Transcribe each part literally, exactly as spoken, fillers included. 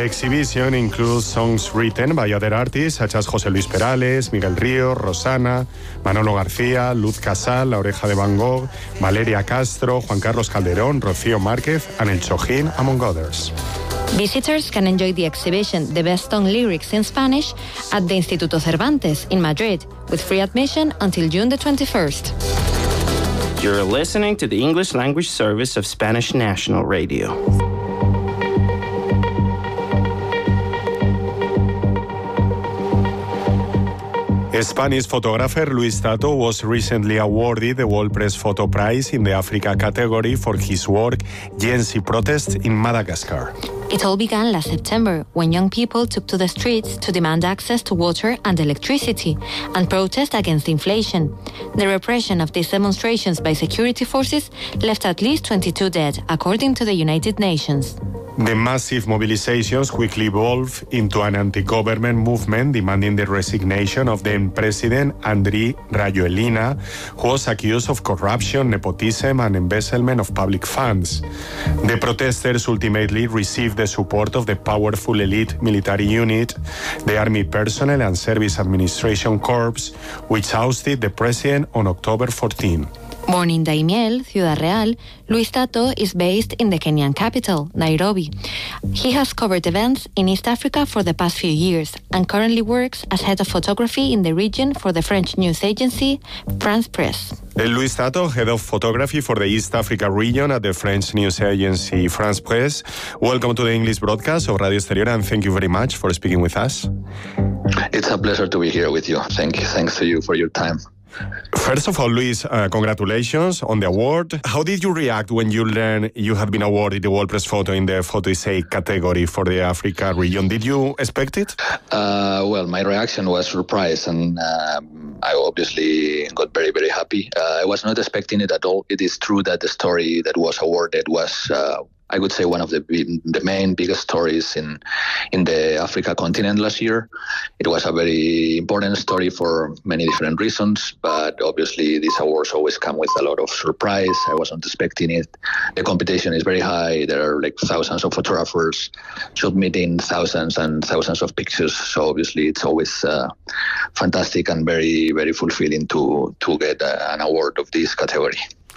The exhibition includes songs written by other artists such as José Luis Perales, Miguel Ríos, Rosana, Manolo García, Luz Casal, La Oreja de Van Gogh, Valeria Castro, Juan Carlos Calderón, Rocío Márquez, and El Chojín, among others. Visitors can enjoy the exhibition The Best Song Lyrics in Spanish at the Instituto Cervantes in Madrid, with free admission until June the twenty-first. You're listening to the English language service of Spanish National Radio. Spanish photographer Luis Tato was recently awarded the World Press Photo Prize in the Africa category for his work Gen Z protests in Madagascar. It all began last September when young people took to the streets to demand access to water and electricity and protest against inflation. The repression of these demonstrations by security forces left at least twenty-two dead, according to the United Nations. The massive mobilizations quickly evolved into an anti-government movement demanding the resignation of then President Andry Rajoelina, who was accused of corruption, nepotism, and embezzlement of public funds. The protesters ultimately received the support of the powerful elite military unit, the Army Personnel and Service Administration Corps, which ousted the president on October fourteenth. Born in Daimiel, Ciudad Real, Luis Tato is based in the Kenyan capital, Nairobi. He has covered events in East Africa for the past few years and currently works as head of photography in the region for the French news agency France Presse. Luis Tato, head of photography for the East Africa region at the French news agency France Presse. Welcome to the English broadcast of Radio Exterior, and thank you very much for speaking with us. It's a pleasure to be here with you. Thank you. Thanks to you for your time. First of all, Luis, uh, congratulations on the award. How did you react when you learned you had been awarded the World Press Photo in the Photo Essay category for the Africa region? Did you expect it? Uh, well, my reaction was surprise, and um, I obviously got very, very happy. Uh, I was not expecting it at all. It is true that the story that was awarded was uh, I would say one of the the main biggest stories in in the Africa continent last year. It was a very important story for many different reasons, but obviously these awards always come with a lot of surprise. I wasn't expecting it. The competition is very high. There are like thousands of photographers submitting thousands and thousands of pictures. So obviously it's always uh, fantastic and very, very fulfilling to to get uh, an award of this category.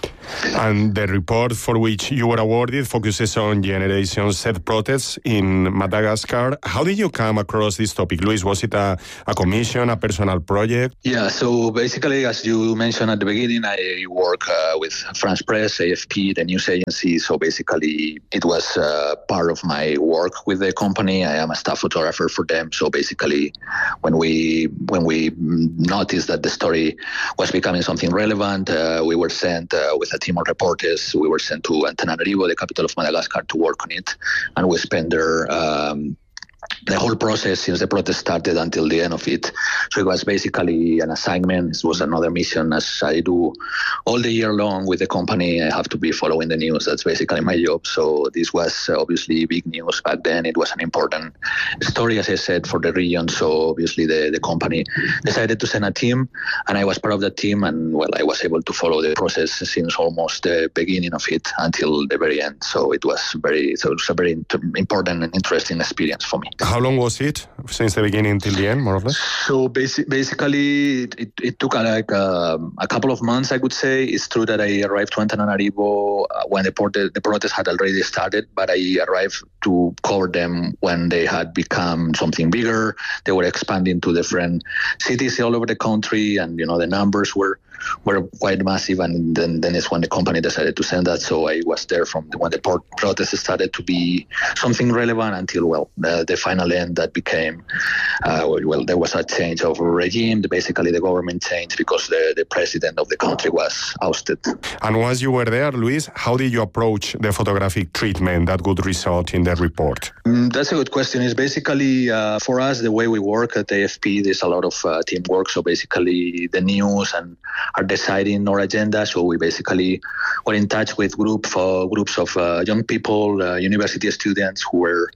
And the report for which you were awarded focuses on Generation Z protests in Madagascar. How did you come across this topic, Luis? Was it a, a commission, a personal project? Yeah, so basically, as you mentioned at the beginning, I work uh, with France Presse, A F P, the news agency. So basically, it was uh, part of my work with the company. I am a staff photographer for them. So basically, when we when we noticed that the story was becoming something relevant, uh, we were sent uh, with a team of reporters. We were sent to Antananarivo, the capital of Madagascar, to work on it, and we spent there um, the whole process since the protest started until the end of it. So it was basically an assignment. It was another mission, as I do all the year long with the company. I have to be following the news. That's basically my job. So this was obviously big news back then. It was an important story, as I said, for the region. So obviously the, the company decided to send a team, and I was part of that team. And well, I was able to follow the process since almost the beginning of it until the very end. So it was very, so it was a very important and interesting experience for me. How long was it since the beginning till the end, more or less? So basi- basically, it, it took uh, like uh, a couple of months, I would say. It's true that I arrived to Antananarivo uh, when the, port- the protest had already started, but I arrived to cover them when they had become something bigger. They were expanding to different cities all over the country, and you know the numbers were were quite massive. And then then it's when the company decided to send that. So I was there from the, when the port- protest started to be something relevant until well the, the final end that became uh, well there was a change of regime. Basically, the government changed because the, the president of the country was ousted. And once you were there, Luis, how did you approach the photographic treatment that would result in the report? Mm, that's a good question. It's basically uh, for us the way we work at A F P. There's a lot of uh, teamwork. So basically, the news and are deciding our agenda. So we basically were in touch with group for groups of uh, young people, uh, university students who were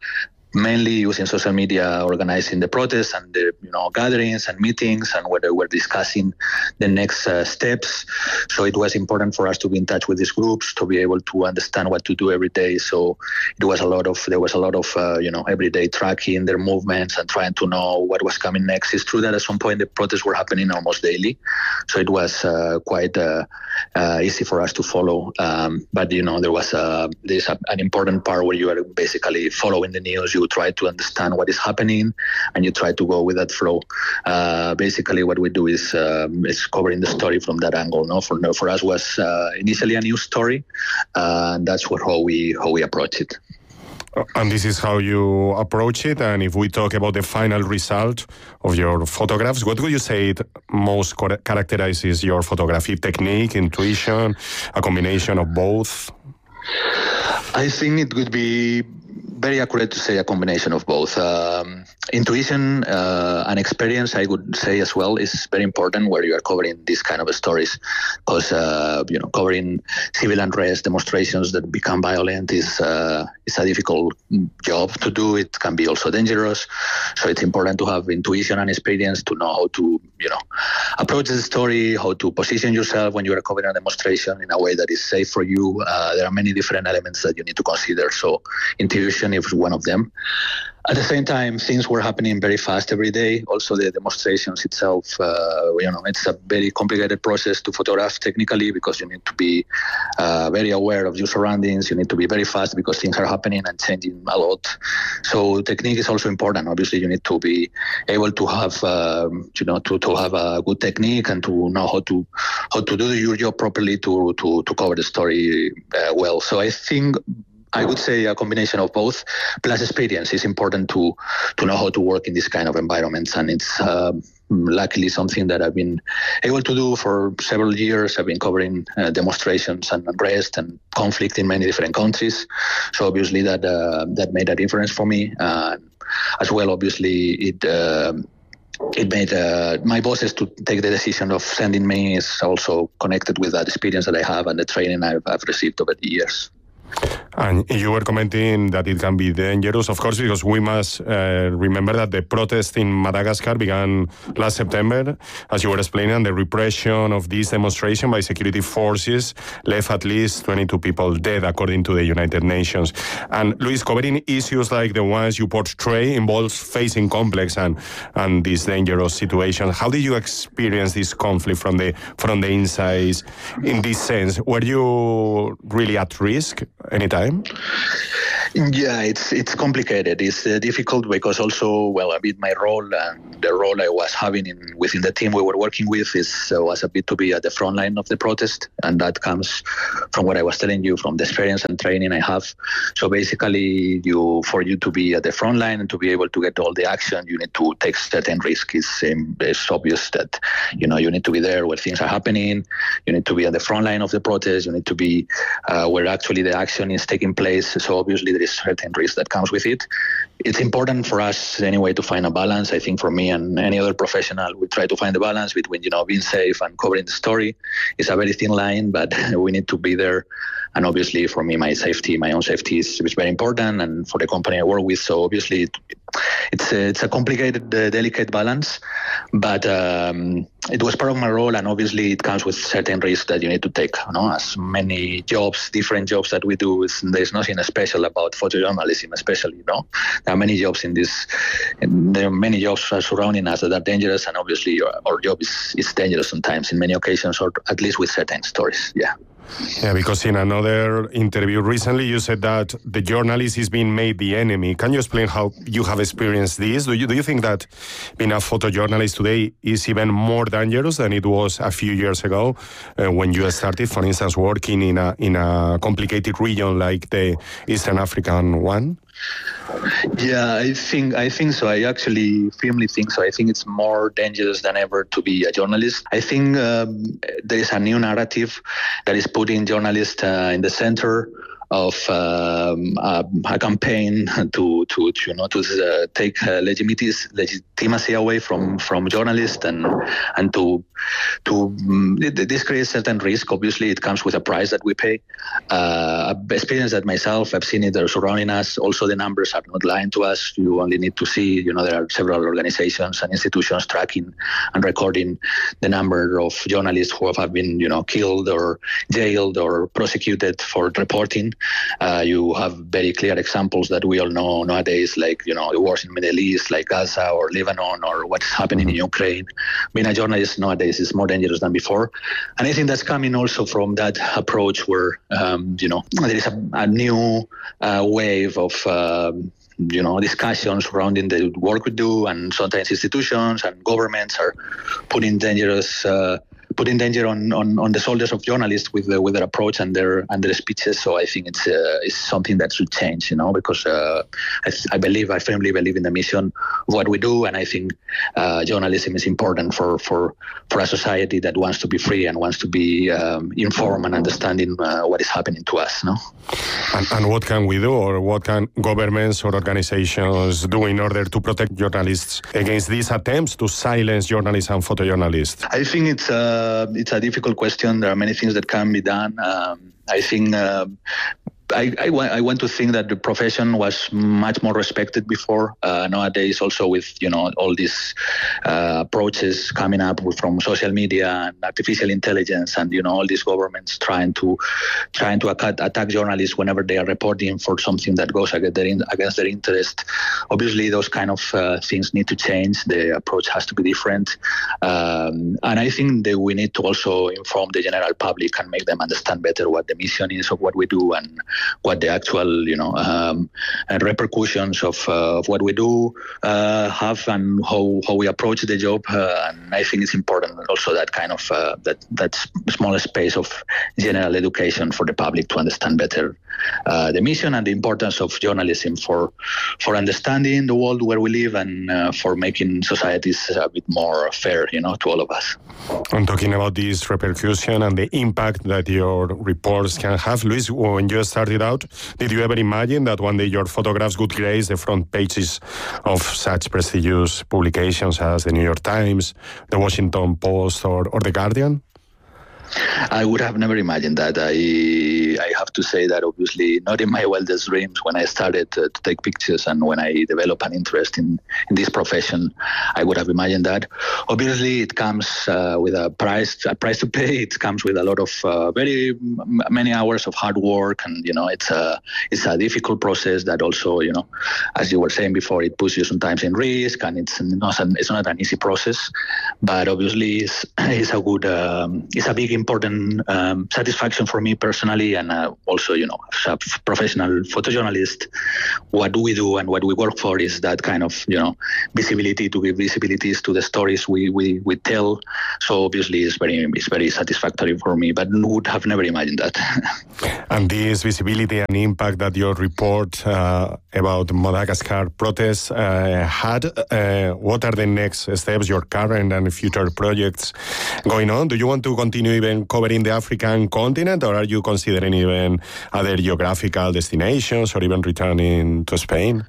mainly using social media, organizing the protests and the you know gatherings and meetings, and where they were discussing the next uh, steps. So it was important for us to be in touch with these groups, to be able to understand what to do every day. So it was a lot of there was a lot of uh, you know everyday tracking their movements and trying to know what was coming next. It's true that at some point the protests were happening almost daily, so it was uh, quite uh, uh, easy for us to follow. Um, but you know there was a, there's a, an important part where you are basically following the news. You try to understand what is happening, and you try to go with that flow. Uh, basically, what we do is um, is covering the story from that angle. No, for no, for us was uh, initially a news story, uh, and that's what how we how we approach it. And this is how you approach it. And if we talk about the final result of your photographs, what would you say it most characterizes your photography technique, intuition, a combination of both? I think it would be very accurate to say a combination of both. Um, intuition uh, and experience, I would say as well, is very important where you are covering these kind of stories, because uh, you know covering civil unrest, demonstrations that become violent is uh, is a difficult job to do. It can be also dangerous, so it's important to have intuition and experience to know how to you know approach the story, how to position yourself when you are covering a demonstration in a way that is safe for you. Uh, there are many different elements that you need to consider. So intuition is one of them. At the same time, things were happening very fast every day. Also, the demonstrations itself, uh, you know, it's a very complicated process to photograph technically, because you need to be uh, very aware of your surroundings. You need to be very fast because things are happening and changing a lot. So technique is also important. Obviously, you need to be able to have, um, you know, to, to have a good technique and to know how to how to do your job properly to to, to cover the story uh, well. So I think I would say a combination of both, plus experience. Is important to to know how to work in this kind of environments, and it's uh, luckily something that I've been able to do for several years. I've been covering uh, demonstrations and unrest and conflict in many different countries, so obviously that uh, that made a difference for me. Uh, as well, obviously it. Uh, It made uh, my bosses to take the decision of sending me is also connected with that experience that I have and the training I've, I've received over the years. And you were commenting that it can be dangerous, of course, because we must uh, remember that the protest in Madagascar began last September, as you were explaining, and the repression of this demonstration by security forces left at least twenty-two people dead, according to the United Nations. And Luis, covering issues like the ones you portray involves facing complex and, and these dangerous situations. How did you experience this conflict from the from the inside? In this sense, were you really at risk anytime? Yeah, it's it's complicated. It's uh, difficult because also, well, a bit my role and the role I was having in within the team we were working with is uh, was a bit to be at the front line of the protest, and that comes from what I was telling you, from the experience and training I have. So basically, you for you to be at the front line and to be able to get all the action, you need to take certain risks. It's, um, it's obvious that you know you need to be there where things are happening. You need to be at the front line of the protest. You need to be uh, where actually the action is taking place. So obviously there is certain risk that comes with it. It's important for us anyway to find a balance. I think for me and any other professional, we try to find the balance between, you know, being safe and covering the story. It's a very thin line, but we need to be there. And obviously for me, my safety, my own safety is, is very important, and for the company I work with. So obviously it, it's, a, it's a complicated, uh, delicate balance, but um, it was part of my role, and obviously it comes with certain risks that you need to take. You know, as many jobs, different jobs that we do, there's nothing special about photojournalism, especially. You know, there are many jobs in this, and there are many jobs surrounding us that are dangerous, and obviously our, our job is, is dangerous sometimes in many occasions, or at least with certain stories. Yeah. Yeah, because in another interview recently, you said that the journalist is being made the enemy. Can you explain how you have experienced this? Do you do you think that being a photojournalist today is even more dangerous than it was a few years ago uh, when you started, for instance, working in a in a complicated region like the Eastern African one? Yeah, I think I think so. I actually firmly think so. I think it's more dangerous than ever to be a journalist. I think um, there is a new narrative that is putting journalists uh, in the center. of um, a, a campaign to to, to you know to uh, take uh, legitimacy legitimacy away from, from journalists and and to to um, this creates certain risk. Obviously, it comes with a price that we pay. Uh, I've experienced that myself. I've seen it surrounding us. Also, the numbers are not lying to us. You only need to see, you know, there are several organizations and institutions tracking and recording the number of journalists who have been, you know, killed or jailed or prosecuted for reporting. Uh, you have very clear examples that we all know nowadays, like, you know, the wars in the Middle East, like Gaza or Lebanon or what's happening in Ukraine. Being a journalist nowadays is more dangerous than before. And I think that's coming also from that approach where, um, you know, there is a, a new uh, wave of, um, you know, discussions surrounding the work we do, and sometimes institutions and governments are putting dangerous uh, put in danger on, on, on the shoulders of journalists with the, with their approach and their and their speeches. So I think it's uh, it's something that should change, you know, because uh, I, I believe I firmly believe in the mission of what we do, and I think uh, journalism is important for, for for a society that wants to be free and wants to be um, informed and understanding uh, what is happening to us. No. And, and what can we do, or what can governments or organizations do in order to protect journalists against these attempts to silence journalists and photojournalists? I think it's a uh, it's a difficult question. There are many things that can be done. Um, I think. Uh, I, I, I want to think that the profession was much more respected before. Uh, nowadays, also with, you know, all these uh, approaches coming up with, from social media and artificial intelligence, and, you know, all these governments trying to trying to attack, attack journalists whenever they are reporting for something that goes against their, in, against their interest. Obviously, those kind of uh, things need to change. The approach has to be different, um, and I think that we need to also inform the general public and make them understand better what the mission is of what we do, and what the actual, you know, um, and repercussions of, uh, of what we do uh, have, and how, how we approach the job. Uh, and I think it's important also that kind of uh, that that smaller space of general education for the public to understand better uh, the mission and the importance of journalism for for understanding the world where we live, and uh, for making societies a bit more fair, you know, to all of us. I'm talking about this repercussion and the impact that your reports can have. Luis, when you started out, did you ever imagine that one day your photographs would grace the front pages of such prestigious publications as the New York Times, the Washington Post, or, or the Guardian? I would have never imagined that. I I have to say that obviously not in my wildest dreams when I started to, to take pictures and when I developed an interest in, in this profession, I would have imagined that. Obviously, it comes uh, with a price a price to pay. It comes with a lot of uh, very m- many hours of hard work, and you know it's a it's a difficult process that also, you know, as you were saying before, it puts you sometimes in risk, and it's not an, it's not an easy process. But obviously, it's, it's a good um, it's a big important um, satisfaction for me personally, and uh, also, you know, as a professional photojournalist, what do we do and what we work for is that kind of, you know, visibility, to give visibilities to the stories we, we, we tell. So obviously it's very it's very satisfactory for me, but would have never imagined that. And this visibility and impact that your report uh, about Madagascar protests uh, had, uh, what are the next steps, your current and future projects going on? Do you want to continue even covering the African continent, or are you considering even other geographical destinations, or even returning to Spain?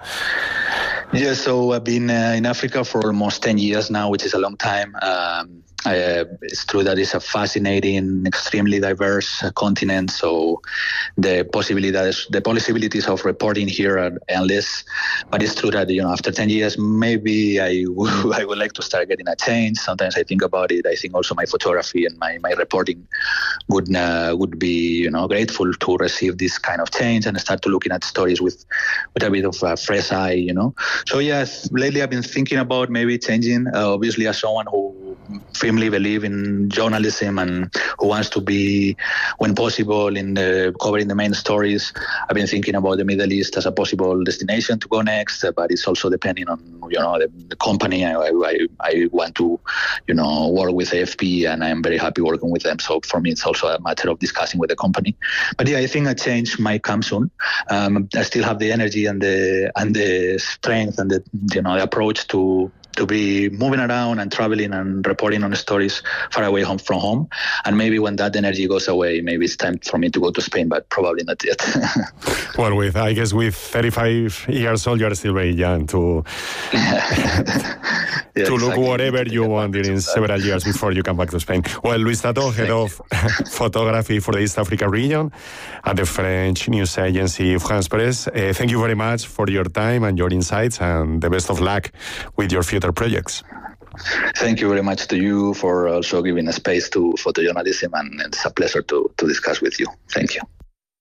Yeah, so I've been uh, in Africa for almost ten years now, which is a long time. Um, Uh, it's true that it's a fascinating, extremely diverse uh, continent. So the possibilities, the possibilities of reporting here are endless. But it's true that, you know, after ten years, maybe I, w- I would like to start getting a change. Sometimes I think about it. I think also my photography and my, my reporting would uh, would be, you know, grateful to receive this kind of change and start to looking at stories with with a bit of a fresh eye, you know. So yes, lately I've been thinking about maybe changing. Uh, obviously, as someone who firmly believe in journalism and who wants to be, when possible, in the, covering the main stories, I've been thinking about the Middle East as a possible destination to go next, but it's also depending on, you know, the, the company. I, I, I want to, you know, work with A F P, and I'm very happy working with them. So for me, it's also a matter of discussing with the company. But yeah, I think a change might come soon. Um, I still have the energy and the and the strength and the, you know, the approach to to be moving around and traveling and reporting on stories far away home from home. And maybe when that energy goes away, maybe it's time for me to go to Spain, but probably not yet. Well, with I guess with thirty-five years old, you're still very young to Yeah, to look exactly. whatever you want advantage in of that. several years before you come back to Spain. Well, Luis Tato, head of photography for the East Africa region at the French news agency France Press. Uh, thank you very much for your time and your insights, and the best of luck with your future projects. Thank you very much to you for also giving a space to photojournalism, and it's a pleasure to, to discuss with you. Thank you.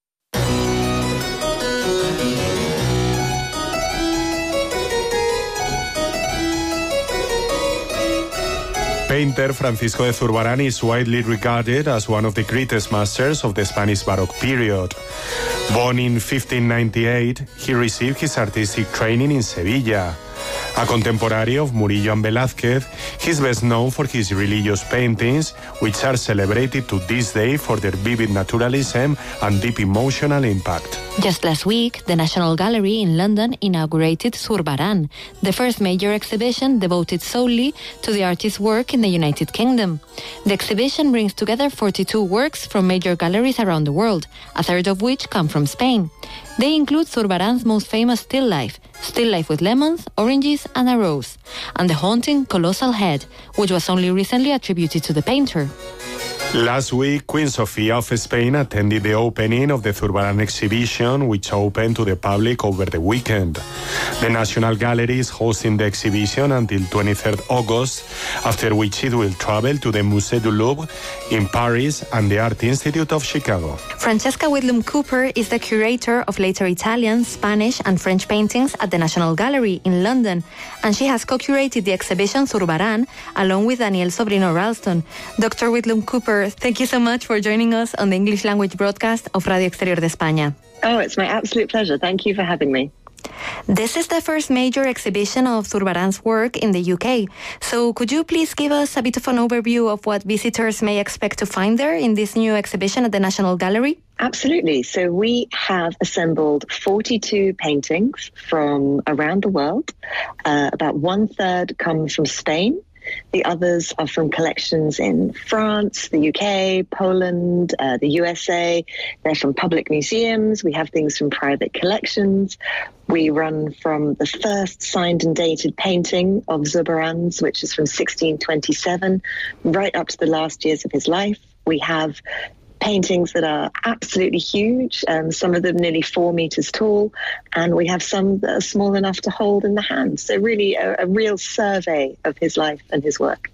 Painter Francisco de Zurbarán is widely regarded as one of the greatest masters of the Spanish Baroque period. Born in fifteen ninety-eight, he received his artistic training in Sevilla. A contemporary of Murillo and Velázquez, he is best known for his religious paintings, which are celebrated to this day for their vivid naturalism and deep emotional impact. Just last week, the National Gallery in London inaugurated Zurbarán, the first major exhibition devoted solely to the artist's work in the United Kingdom. The exhibition brings together forty-two works from major galleries around the world, a third of which come from Spain. They include Zurbarán's most famous still life, Still Life with Lemons, Oranges and a Rose, and the haunting Colossal Head, which was only recently attributed to the painter. Last week, Queen Sofia of Spain attended the opening of the Zurbarán exhibition, which opened to the public over the weekend. The National Gallery is hosting the exhibition until twenty-third August, after which it will travel to the Musée du Louvre in Paris and the Art Institute of Chicago. Francesca Whitlam Cooper is the curator of later Italian, Spanish and French paintings at the National Gallery in London, and she has co-curated the exhibition Zurbarán along with Daniel Sobrino Ralston. Doctor Whitlam Cooper, thank you so much for joining us on the English language broadcast of Radio Exterior de España. Oh, it's my absolute pleasure. Thank you for having me. This is the first major exhibition of Zurbarán's work in the U K. So could you please give us a bit of an overview of what visitors may expect to find there in this new exhibition at the National Gallery? Absolutely. So we have assembled forty-two paintings from around the world. Uh, about one third come from Spain. The others are from collections in France, the U K, Poland, uh, the U S A. They're from public museums. We have things from private collections. We run from the first signed and dated painting of Zurbarán's, which is from sixteen twenty-seven, right up to the last years of his life. We have paintings that are absolutely huge, um, some of them nearly four meters tall, and we have some that are small enough to hold in the hand. So really a, a real survey of his life and his work.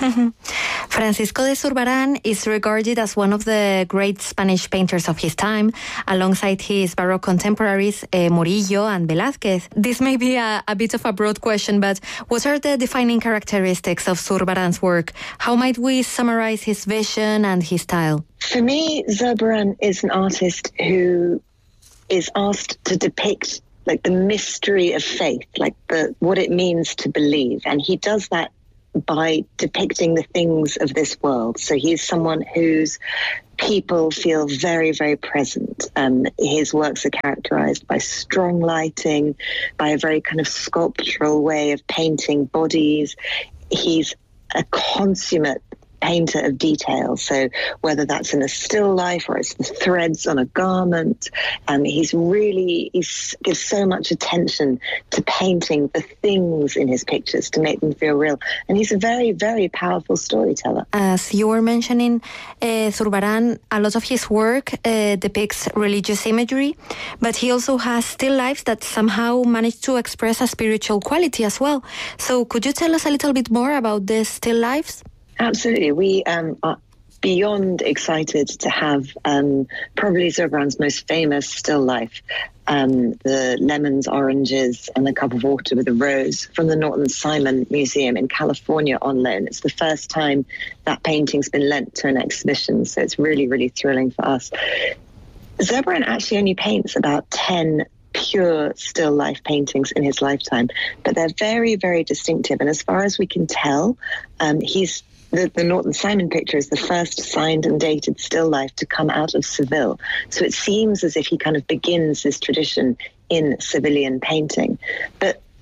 Francisco de Zurbarán is regarded as one of the great Spanish painters of his time, alongside his Baroque contemporaries uh, Murillo and Velázquez. This may be a, a bit of a broad question, but what are the defining characteristics of Zurbarán's work? How might we summarize his vision and his style? For me, Zurbarán is an artist who is asked to depict like the mystery of faith, like the what it means to believe, and he does that by depicting the things of this world. So he's someone whose people feel very, very present. Um, his works are characterized by strong lighting, by a very kind of sculptural way of painting bodies. He's a consummate painter of detail. So whether that's in a still life or it's the threads on a garment, um, he's really, he gives so much attention to painting the things in his pictures to make them feel real. And he's a very, very powerful storyteller. As you were mentioning, uh, Zurbarán, a lot of his work uh, depicts religious imagery, but he also has still lifes that somehow manage to express a spiritual quality as well. So could you tell us a little bit more about these still lifes? Absolutely. We um, are beyond excited to have um, probably Zurbarán's most famous still life, um, the Lemons, Oranges and a Cup of Water with a Rose from the Norton Simon Museum in California on loan. It's the first time that painting's been lent to an exhibition, so it's really, really thrilling for us. Zurbarán actually only paints about ten pure still life paintings in his lifetime, but they're very, very distinctive. And as far as we can tell, um, he's The, the Norton Simon picture is the first signed and dated still life to come out of Seville. So it seems as if he kind of begins this tradition in civilian painting. But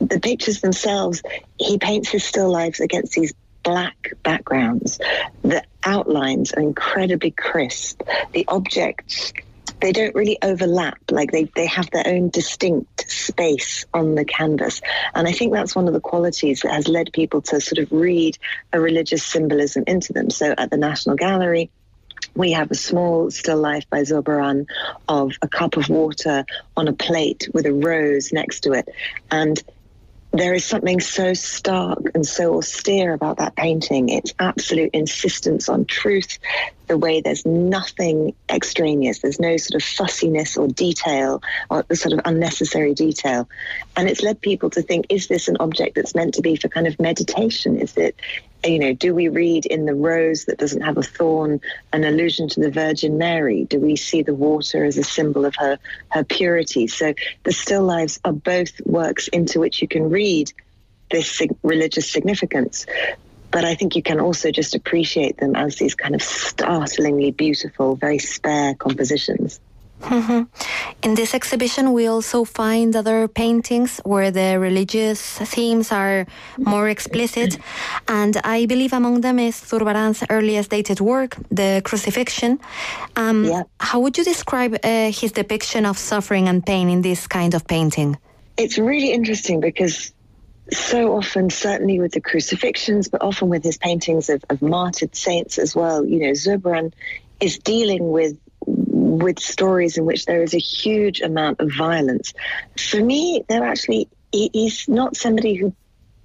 the pictures themselves, he paints his still lifes against these black backgrounds. The outlines are incredibly crisp. The objects, they don't really overlap. Like they, they have their own distinct space on the canvas. And I think that's one of the qualities that has led people to sort of read a religious symbolism into them. So at the National Gallery, we have a small still life by Zurbarán of a cup of water on a plate with a rose next to it. And there is something so stark and so austere about that painting. Its absolute insistence on truth, the way there's nothing extraneous, there's no sort of fussiness or detail or sort of unnecessary detail. And it's led people to think, is this an object that's meant to be for kind of meditation? Is it, you know, do we read in the rose that doesn't have a thorn an allusion to the Virgin Mary? Do we see the water as a symbol of her, her purity? So the still lives are both works into which you can read this sig- religious significance. But I think you can also just appreciate them as these kind of startlingly beautiful, very spare compositions. Mm-hmm. In this exhibition, we also find other paintings where the religious themes are more explicit. And I believe among them is Zurbarán's earliest dated work, The Crucifixion. Um, yeah. How would you describe uh, his depiction of suffering and pain in this kind of painting? It's really interesting because so often, certainly with the crucifixions, but often with his paintings of, of martyred saints as well, you know, Zurbarán is dealing with with stories in which there is a huge amount of violence. For me, they're actually, he, he's not somebody who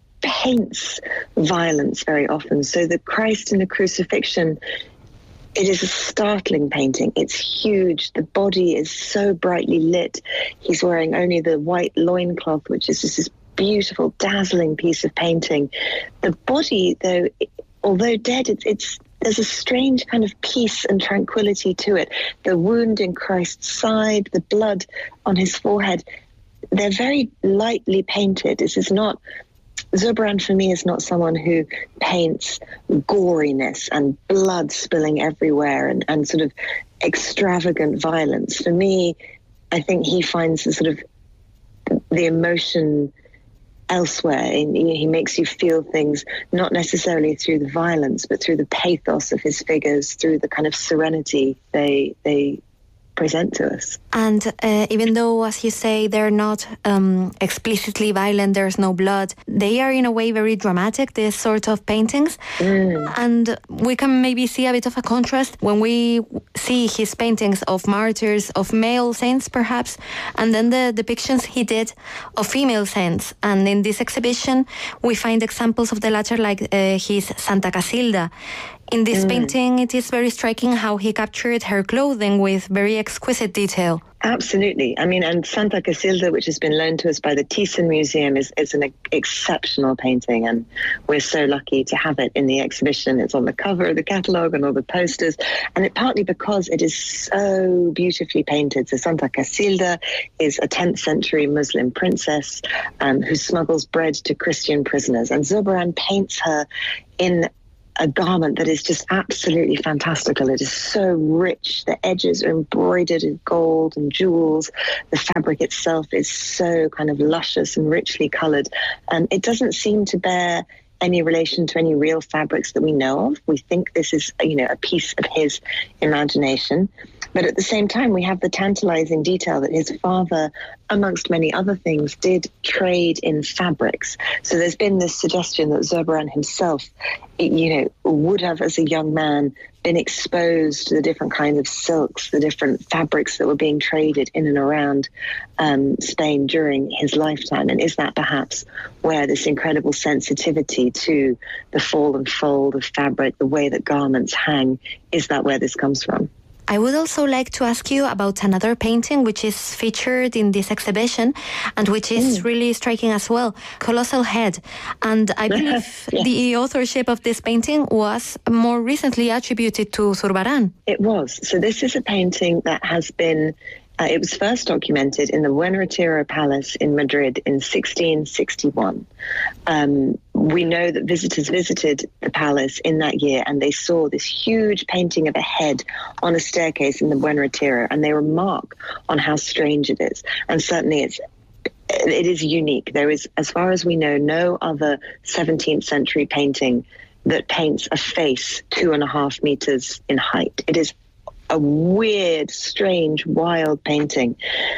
paints violence very often. So the Christ in the Crucifixion, it is a startling painting. It's huge. The body is so brightly lit. He's wearing only the white loincloth, which is just this beautiful, dazzling piece of painting. The body, though, although dead, it's, it's there's a strange kind of peace and tranquility to it. The wound in Christ's side, the blood on his forehead, they're very lightly painted. This is not, Zurbarán for me is not someone who paints goriness and blood spilling everywhere and, and sort of extravagant violence. For me, I think he finds the sort of the emotion elsewhere. And he makes you feel things not necessarily through the violence, but through the pathos of his figures, through the kind of serenity they they present to us. And uh, even though, as you say, they're not um, explicitly violent, there's no blood, they are in a way very dramatic, this sort of paintings. Mm. And we can maybe see a bit of a contrast when we see his paintings of martyrs, of male saints perhaps, and then the depictions he did of female saints. And in this exhibition, we find examples of the latter, like uh, his Santa Casilda. In this mm. painting, it is very striking how he captured her clothing with very exquisite detail. Absolutely. I mean, and Santa Casilda, which has been loaned to us by the Thyssen Museum, is, is an exceptional painting, and we're so lucky to have it in the exhibition. It's on the cover of the catalogue and all the posters, and it partly because it is so beautifully painted. So Santa Casilda is a tenth century Muslim princess um, who smuggles bread to Christian prisoners, and Zurbarán paints her in a garment that is just absolutely fantastical. It is so rich. The edges are embroidered in gold and jewels. The fabric itself is so kind of luscious and richly coloured. And it doesn't seem to bear any relation to any real fabrics that we know of. We think this is, you know, a piece of his imagination. But at the same time, we have the tantalizing detail that his father, amongst many other things, did trade in fabrics. So there's been this suggestion that Zurbarán himself, you know, would have, as a young man, been exposed to the different kinds of silks, the different fabrics that were being traded in and around um, Spain during his lifetime. And is that perhaps where this incredible sensitivity to the fall and fold of fabric, the way that garments hang, is that where this comes from? I would also like to ask you about another painting which is featured in this exhibition and which is mm. really striking as well, Colossal Head. And I believe yeah. the authorship of this painting was more recently attributed to Zurbarán. It was. So this is a painting that has been, uh, it was first documented in the Buen Retiro Palace in Madrid in sixteen sixty-one. Um, we know that visitors visited the palace in that year and they saw this huge painting of a head on a staircase in the Buen Retiro, and they remark on how strange it is. And certainly it's it is unique. There is, as far as we know, no other seventeenth century painting that paints a face two and a half meters in height. It is a weird, strange, wild painting.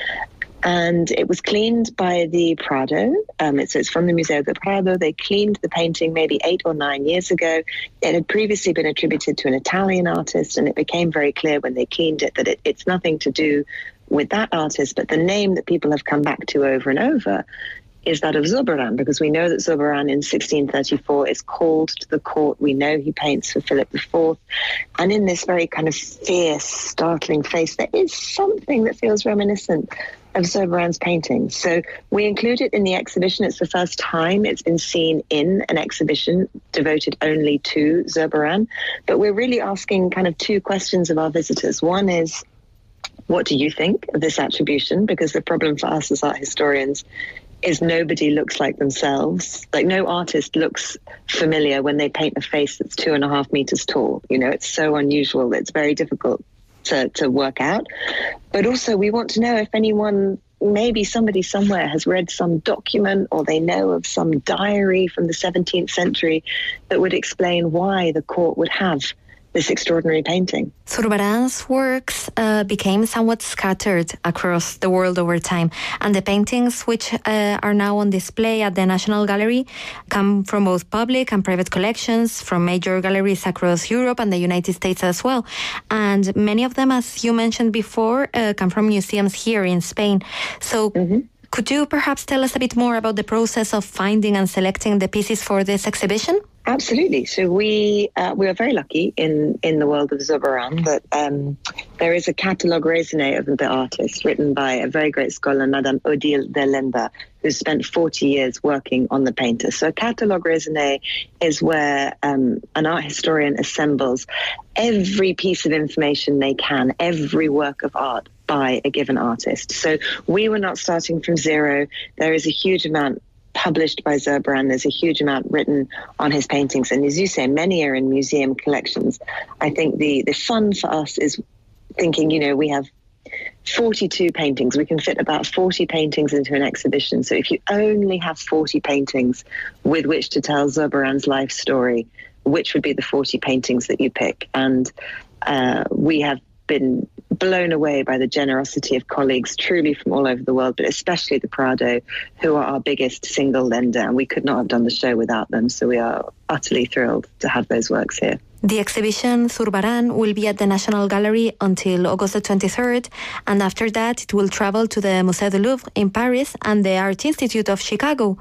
And it was cleaned by the Prado. Um, it's, it's from the Museo del Prado. They cleaned the painting maybe eight or nine years ago. It had previously been attributed to an Italian artist, and it became very clear when they cleaned it that it, it's nothing to do with that artist, but the name that people have come back to over and over is that of Zurbarán, because we know that Zurbarán in sixteen thirty-four is called to the court. We know he paints for Philip the Fourth. And in this very kind of fierce, startling face, there is something that feels reminiscent of Zurbarán's paintings. So we include it in the exhibition. It's the first time it's been seen in an exhibition devoted only to Zurbarán. But we're really asking kind of two questions of our visitors. One is, what do you think of this attribution? Because the problem for us as art historians is nobody looks like themselves. Like, no artist looks familiar when they paint a face that's two and a half meters tall. You know, it's so unusual that it's very difficult to, to work out. But also we want to know if anyone, maybe somebody somewhere has read some document or they know of some diary from the seventeenth century that would explain why the court would have this extraordinary painting. Zurbarán's works uh, became somewhat scattered across the world over time, and the paintings which uh, are now on display at the National Gallery come from both public and private collections, from major galleries across Europe and the United States as well. And many of them, as you mentioned before, uh, come from museums here in Spain. So mm-hmm. Could you perhaps tell us a bit more about the process of finding and selecting the pieces for this exhibition? Absolutely. So we uh, we are very lucky in, in the world of Zurbarán that um, there is a catalogue raisonné of the artist written by a very great scholar, Madame Odile de Lenda, who spent forty years working on the painter. So a catalogue raisonné is where um, an art historian assembles every piece of information they can, every work of art by a given artist. So we were not starting from zero. There is a huge amount published by Zurbarán. There's a huge amount written on his paintings. And as you say, many are in museum collections. I think the, the fun for us is thinking, you know, we have forty-two paintings. We can fit about forty paintings into an exhibition. So if you only have forty paintings with which to tell Zurbarán's life story, which would be the forty paintings that you pick? And uh, we have been blown away by the generosity of colleagues truly from all over the world, but especially the Prado, who are our biggest single lender, and we could not have done the show without them. So we are utterly thrilled to have those works here. The exhibition Zurbarán will be at the National Gallery until August the twenty-third, and after that it will travel to the Musée du Louvre in Paris and the Art Institute of Chicago.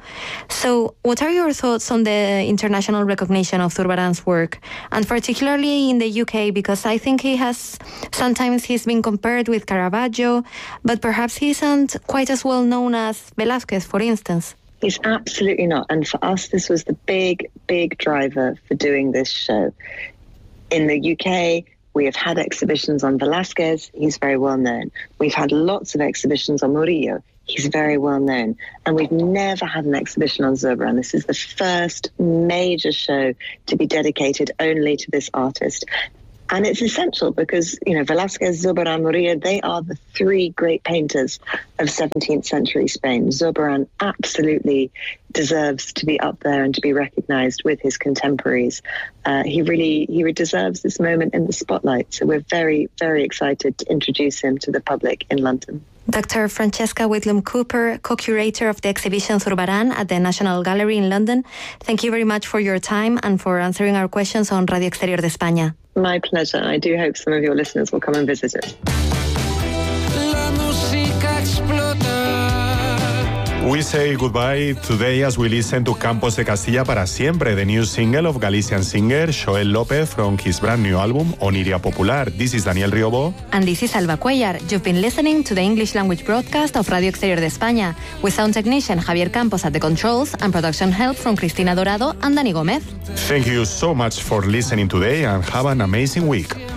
So what are your thoughts on the international recognition of Zurbarán's work, and particularly in the U K, because I think he has, sometimes he's been compared with Caravaggio, but perhaps he isn't quite as well known as Velázquez, for instance. He's absolutely not. And for us, this was the big, big driver for doing this show. In the U K, we have had exhibitions on Velázquez. He's very well known. We've had lots of exhibitions on Murillo. He's very well known. And we've never had an exhibition on Zurbarán. This is the first major show to be dedicated only to this artist. And it's essential because, you know, Velázquez, Zurbarán, Murillo, they are the three great painters of seventeenth century Spain. Zurbarán absolutely deserves to be up there and to be recognized with his contemporaries. Uh, he really he deserves this moment in the spotlight. So we're very, very excited to introduce him to the public in London. Doctor Francesca Whitlam Cooper, co-curator of the exhibition Zurbarán at the National Gallery in London, thank you very much for your time and for answering our questions on Radio Exterior de España. My pleasure. I do hope some of your listeners will come and visit it. We say goodbye today as we listen to Campos de Castilla para Siempre, the new single of Galician singer Joel López from his brand new album Oniria Popular. This is Daniel Riobó. And this is Alba Cuellar. You've been listening to the English language broadcast of Radio Exterior de España, with sound technician Javier Campos at the controls and production help from Cristina Dorado and Dani Gómez. Thank you so much for listening today and have an amazing week.